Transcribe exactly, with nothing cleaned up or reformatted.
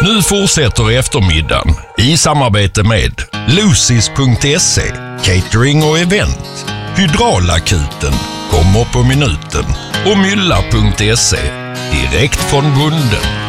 Nu fortsätter eftermiddagen i samarbete med Lucis punkt se, catering och event, Hydraulakuten, kommer på minuten och Mylla punkt se, direkt från bunden.